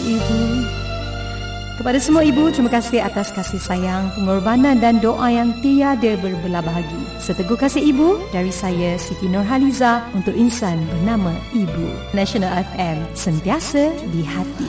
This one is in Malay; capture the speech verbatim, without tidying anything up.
ibu. Kepada semua ibu, terima kasih atas kasih sayang, pengorbanan dan doa yang tiada berbelah bahagi. Seteguh kasih ibu dari saya Siti Nurhaliza untuk insan bernama Ibu. Nasional F M, sentiasa di hati.